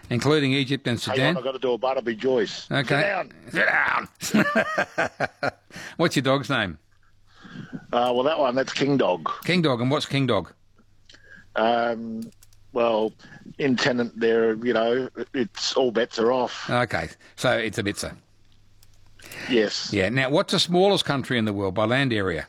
including Egypt and Hang Sudan. on, I've got to do a Barnaby Joyce. Okay. Sit down. What's your dog's name? Well, that's King Dog. King Dog. And what's King Dog? Well, in Tennant there, it's all bets are off. Okay, so it's Ibiza. Yes. Yeah. Now, what's the smallest country in the world by land area?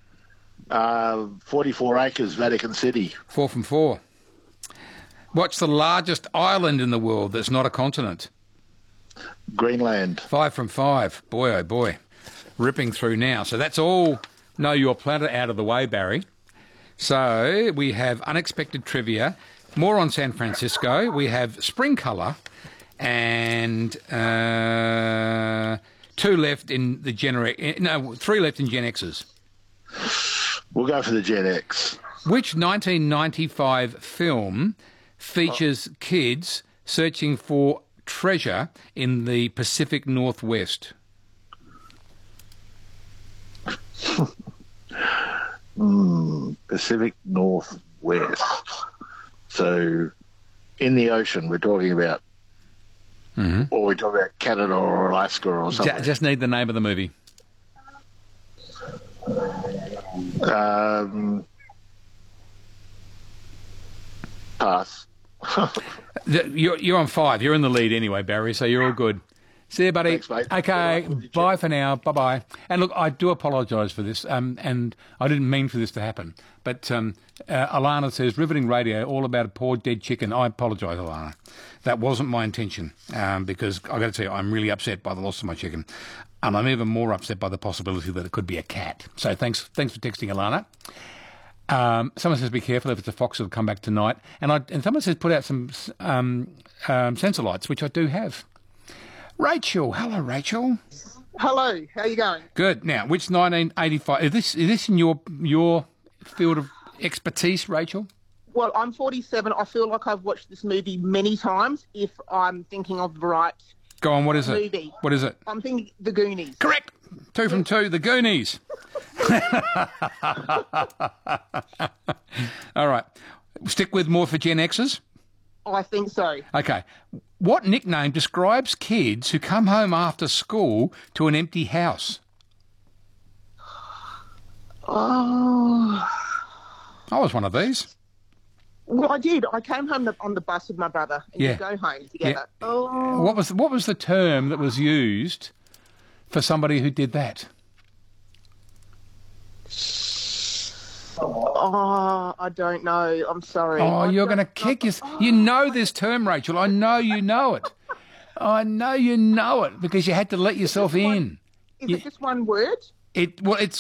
44 acres, Vatican City. 4 from 4. What's the largest island in the world that's not a continent? Greenland. 5 from 5. Boy, oh boy. Ripping through now. So that's all Know Your Planet out of the way, Barry. So we have unexpected trivia, more on San Francisco. We have spring colour and 2 left in the three left in Gen X's. We'll go for the Gen X. Which 1995 film features kids searching for treasure in the Pacific Northwest? Pacific Northwest. So, in the ocean, we're talking about, or we're talking about Canada or Alaska or something. Just need the name of the movie. Pass. You're on 5. You're in the lead anyway, Barry, so you're all good. See you, buddy. Thanks, mate. Okay, bye for now. Bye-bye. And look, I do apologise for this, and I didn't mean for this to happen. But Alana says, riveting radio, all about a poor dead chicken. I apologise, Alana. That wasn't my intention, because I've got to tell you, I'm really upset by the loss of my chicken. And I'm even more upset by the possibility that it could be a cat. So thanks for texting, Alana. Someone says, be careful if it's a fox, it'll come back tonight. And someone says, put out some sensor lights, which I do have. Rachel. Hello, Rachel. Hello. How are you going? Good. Now, which 1985... Is this in your field of expertise, Rachel? Well, I'm 47. I feel like I've watched this movie many times, if I'm thinking of the right Go on, what is it? movie. What is it? I'm thinking The Goonies. Correct. 2 from 2, The Goonies. All right. Stick with more for Gen X's? I think so. Okay. What nickname describes kids who come home after school to an empty house? Oh. I was one of these. Well, I did. I came home on the bus with my brother, and Yeah. we go home together. Yeah. Oh. What was the term that was used for somebody who did that? Oh, I don't know. I'm sorry. Oh, you're going to kick yourself. You know this term, Rachel. I know you know it. I know you know it because you had to let yourself in. Is it just one word? It's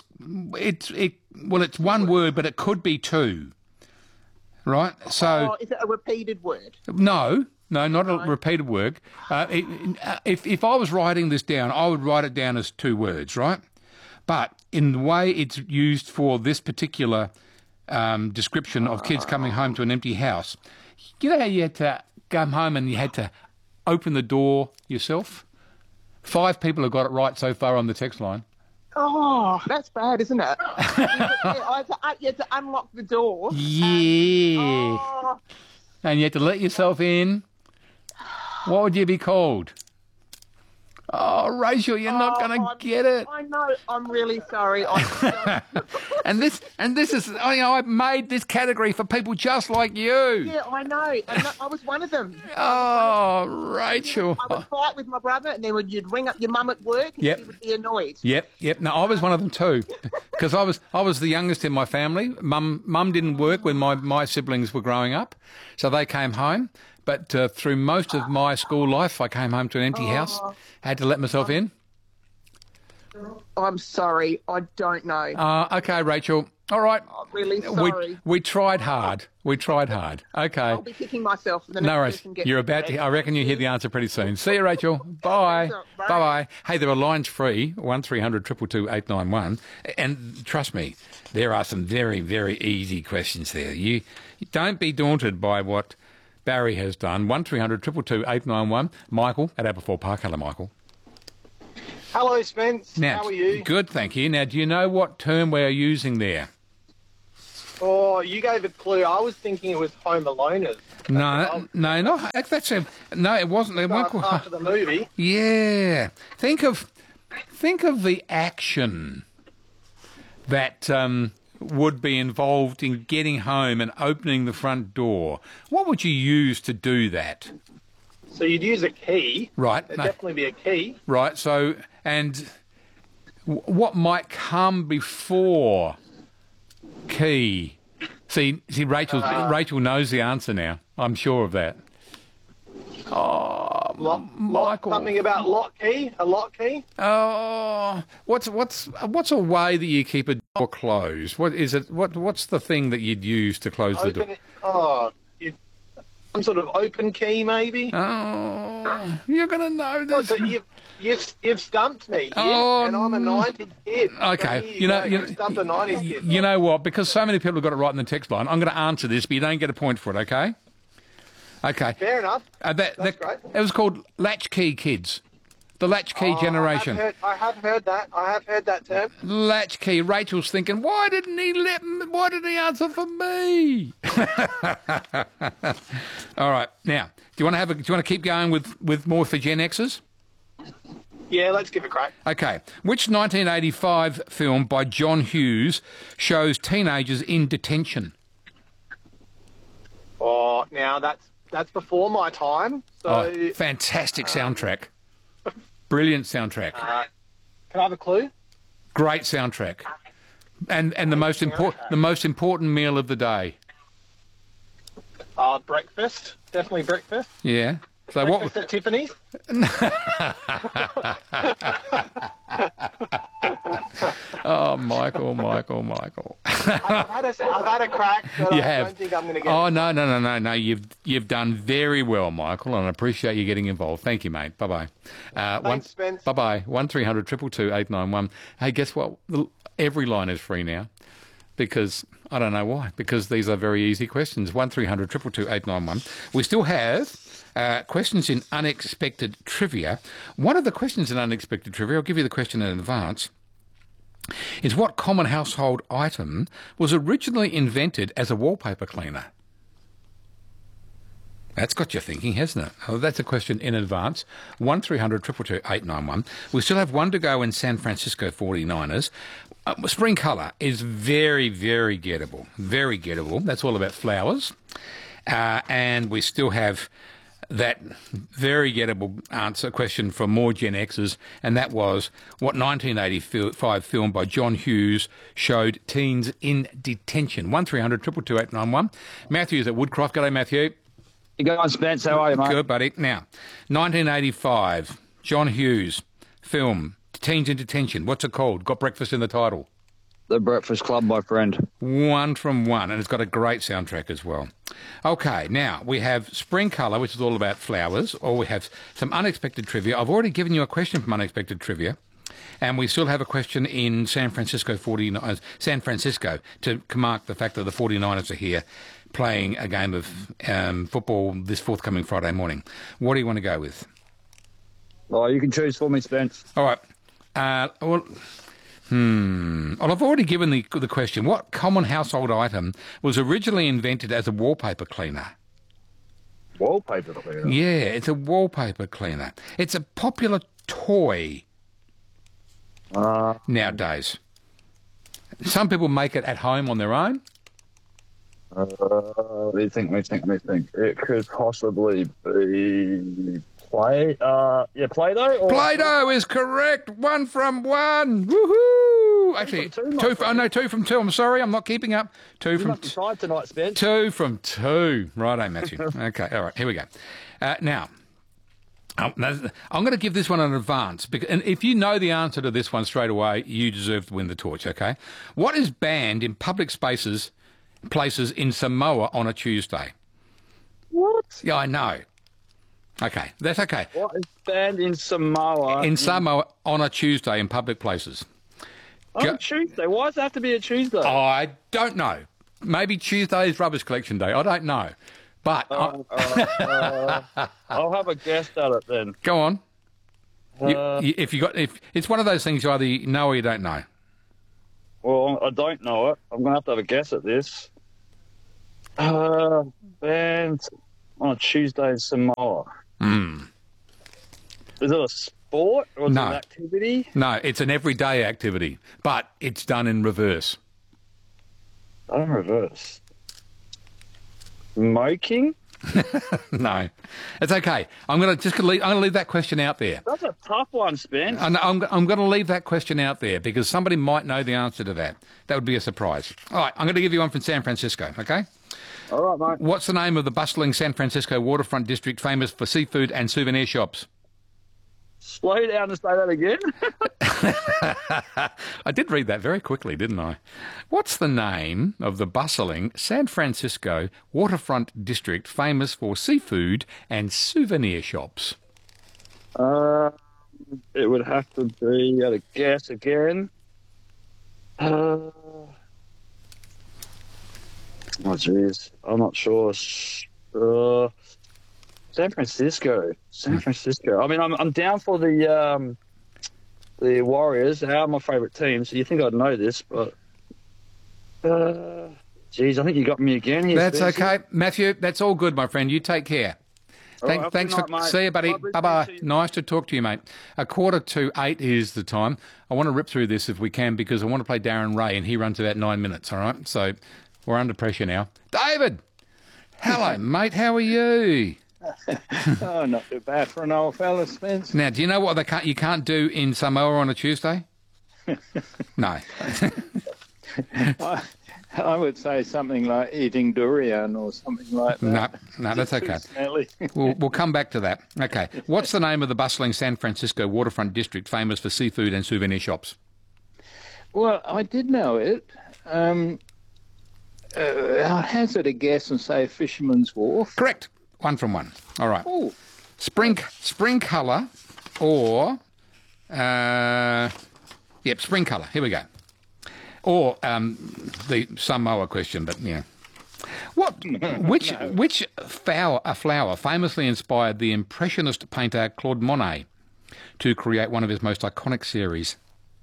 one word, but it could be 2. Right? So Is it a repeated word? No, not a repeated word. If I was writing this down, I would write it down as 2 words, right? But in the way it's used for this particular description of kids coming home to an empty house, you know how you had to come home and you had to open the door yourself? 5 people have got it right so far on the text line. Oh, that's bad, isn't it? You had to unlock the door. Yeah. And you had to let yourself in. What would you be called? Oh, Rachel, you're not going to get it. I know. I'm really sorry. And this is, I've made this category for people just like you. Yeah, I know. I was one of them. Oh, Rachel. I would fight with my brother, and then you'd ring up your mum at work, and Yep. she would be annoyed. Yep. No, I was one of them too, because I was the youngest in my family. Mum didn't work when my siblings were growing up, so they came home. But through most of my school life, I came home to an empty house. Had to let myself in. I'm sorry. I don't know. Okay, Rachel. All right. I'm really sorry. We tried hard. Okay. I'll be kicking myself. The next No worries. person gets You're about to. I reckon you hear the answer pretty soon. See you, Rachel. Bye. Bye. Bye. Hey, there are lines free, 1300 222 891. And trust me, there are some very, very easy questions there. You don't be daunted by what Barry has done. 1300 222 891. Michael at Aberfoyle Park. Hello, Michael. Hello, Spence. Now, how are you? Good, thank you. Now, do you know what term we're using there? Oh, you gave a clue. I was thinking it was Home Aloners. No, that's no, it wasn't. It weren't called- After the movie. Yeah, think of the action that would be involved in getting home and opening the front door. What would you use to do that? So you'd use a key. Right. It'd definitely be a key. Right. So, and what might come before key? See, Rachel knows the answer now. I'm sure of that. Oh, Michael. Something about lock key? A lock key? Oh, what's a way that you keep a door closed? What is it? What's the thing that you'd use to close the door? Some sort of open key, maybe. Oh, you're gonna know this. So you've stumped me, Oh, and I'm a 90s kid. Okay, So you stumped a 90s kid. You know what? Because so many people have got it right in the text line, I'm going to answer this, but you don't get a point for it. Okay. Okay. Fair enough. That's great. It was called Latchkey Kids. The Latchkey generation. I have heard that term. Latchkey. Rachel's thinking, why didn't he answer for me? All right. Now, do you want to keep going with more for Gen Xers? Yeah, let's give it a crack. Okay. Which 1985 film by John Hughes shows teenagers in detention? Oh, now that's before my time. So fantastic soundtrack. Brilliant soundtrack. Can I have a clue? Great soundtrack. And the most important meal of the day. Breakfast. Definitely breakfast. Yeah. So breakfast at Tiffany's? Oh, Michael. I've had a crack, but You I have. don't think I'm going to get Oh, it. no. You've done very well, Michael, and I appreciate you getting involved. Thank you, mate. Bye-bye. Thanks, Spence. Bye-bye. 1300 222 891. Hey, guess what? Every line is free now. Because, I don't know why, because these are very easy questions. 1300 222 891. We still have questions in unexpected trivia. One of the questions in unexpected trivia, I'll give you the question in advance, is what common household item was originally invented as a wallpaper cleaner? That's got you thinking, hasn't it? Oh, that's a question in advance. 1300 222 891. We still have one to go in San Francisco 49ers. Spring colour is very, very gettable. Very gettable. That's all about flowers. And we still have that very gettable answer question from more Gen Xers, and that was what 1985 film by John Hughes showed teens in detention. 1300 222 891. Matthew's at Woodcroft. G'day, Matthew. You going, Spence? How are you, mate? Good, buddy. Now, 1985, John Hughes film, Teens in Detention. What's it called? Got breakfast in the title. The Breakfast Club, my friend. 1 from 1, and it's got a great soundtrack as well. Okay, now we have Spring Colour, which is all about flowers, or we have some unexpected trivia. I've already given you a question from unexpected trivia, and we still have a question in San Francisco to mark the fact that the 49ers are here playing a game of football this forthcoming Friday morning. What do you want to go with? Oh, you can choose for me, Spence. All right. Well, I've already given the question. What common household item was originally invented as a wallpaper cleaner? Wallpaper cleaner? Yeah, it's a wallpaper cleaner. It's a popular toy nowadays. Some people make it at home on their own. Let me think. It could possibly be Play-Doh? Play-Doh is correct. 1 from 1. Woohoo! Actually, 2 from 2. I'm sorry, I'm not keeping up. 2 from 2. Tired tonight, Spence. 2 from 2. Righto, Matthew. Okay, all right, here we go. Now, I'm going to give this one an advance. And if you know the answer to this one straight away, you deserve to win the torch, okay? What is banned in public places in Samoa on a Tuesday? What? Yeah, I know. Okay, that's okay. What is banned in Samoa? In Samoa on a Tuesday in public places. On a Tuesday? Why does it have to be a Tuesday? I don't know. Maybe Tuesday is rubbish collection day. I don't know. But I'll have a guess at it then. Go on. If it's one of those things you either know or you don't know. Well, I don't know it. I'm going to have a guess at this. Band on a Tuesday in Samoa. Is it a sport or is it an activity? No, it's an everyday activity, but it's done in reverse. Done in reverse. Smoking? No, it's okay. I'm going to leave that question out there. That's a tough one, Spence. I'm going to leave that question out there because somebody might know the answer to that. That would be a surprise. All right, I'm going to give you one from San Francisco, okay? All right, mate. What's the name of the bustling San Francisco waterfront district famous for seafood and souvenir shops? Slow down and say that again. I did read that very quickly, didn't I? What's the name of the bustling San Francisco waterfront district famous for seafood and souvenir shops? It would have to be, at a guess again. Oh, jeez. I'm not sure. San Francisco. I mean, I'm down for the Warriors. They are my favourite team, so you think I'd know this, but geez, I think you got me again here. That's Spencer. okay, Matthew. That's all good, my friend. You take care. Thanks for see you, buddy. Bye-bye. Nice to talk to you, mate. 7:45 is the time. I want to rip through this if we can because I want to play Darren Ray, and he runs about 9 minutes. All right, so we're under pressure now. David, hello, mate. How are you? Oh, not too bad for an old fella, Spence. Now, do you know what you can't do in Samoa on a Tuesday? No. I would say something like eating durian or something like that. No, that's okay. Smelly. We'll come back to that. Okay. What's the name of the bustling San Francisco waterfront district famous for seafood and souvenir shops? Well, I did know it. I'll hazard a guess and say Fisherman's Wharf. Correct. 1 from 1. All right. Oh. Spring colour or... spring colour. Here we go. Or the Samoa question, but yeah. Which flower famously inspired the Impressionist painter Claude Monet to create one of his most iconic series?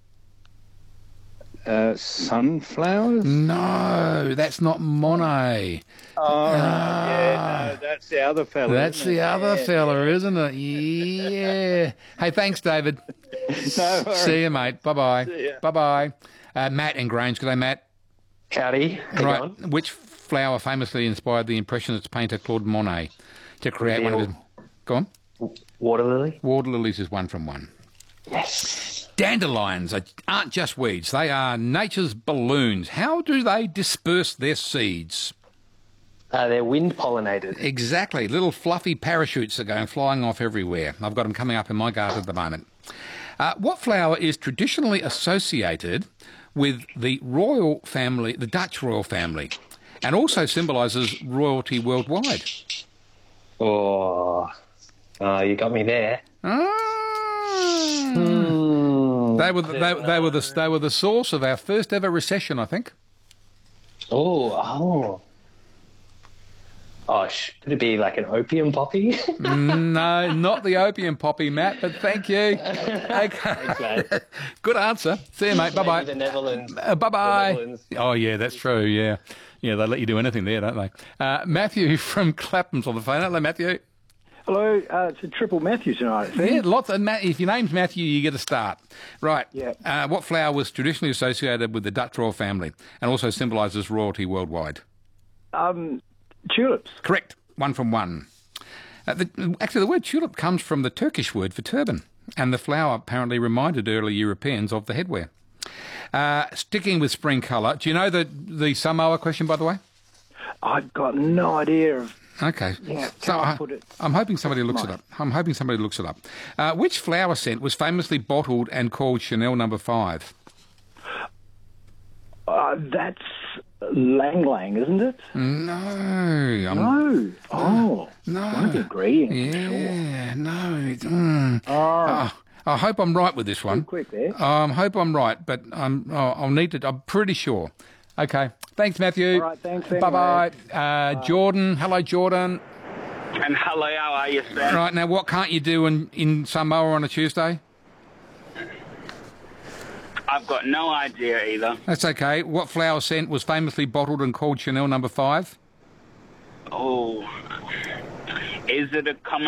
Sunflowers? No, that's not Monet. No, that's the other fella. That's the other fella, isn't it? Yeah. Hey, thanks, David. No worries. See you, mate. Bye-bye. Bye-bye. Matt in Grange. Good day, Matt. Howdy. Right. Which flower famously inspired the Impressionist painter Claude Monet to create one of his... Go on. Water lily? Water lilies is 1 from 1. Yes. Dandelions aren't just weeds. They are nature's balloons. How do they disperse their seeds? They're wind pollinated. Exactly. Little fluffy parachutes are going flying off everywhere. I've got them coming up in my garden at the moment. What flower is traditionally associated with the royal family, the Dutch royal family, and also symbolises royalty worldwide? Oh, you got me there. They were the source of our first ever recession, I think. Oh, could it be like an opium poppy? No, not the opium poppy, Matt, but thank you. Okay. Good answer. See you, mate. Bye-bye. The Netherlands. Bye-bye. Oh, yeah, that's true, yeah. Yeah, they let you do anything there, don't they? Matthew from Clapham's on the phone. Hello, Matthew. Hello, it's a triple Matthew tonight, I think. Yeah, lots of if your name's Matthew, you get a start. Right. Yeah. What flower was traditionally associated with the Dutch royal family and also symbolises royalty worldwide? Tulips. Correct. 1 from 1. Actually, the word tulip comes from the Turkish word for turban, and the flower apparently reminded early Europeans of the headwear. Sticking with spring colour, do you know the Samoa question, by the way? I've got no idea of... Okay. Yeah, so I'm hoping somebody looks it up. Which flower scent was famously bottled and called Chanel No. 5? That's Lang Lang, isn't it? No. No. Oh. No. One of the ingredients. Yeah. No. I hope I'm right with this one. Quick there. I hope I'm right, but I'll need to. I'm pretty sure. Okay. Thanks, Matthew. All right, thanks. Anyway. Bye-bye. Jordan. Hello, Jordan. And hello, how are you, Sam? Right, now what can't you do in Samoa on a Tuesday? I've got no idea either. That's okay. What flower scent was famously bottled and called Chanel No. 5? Oh, is it a common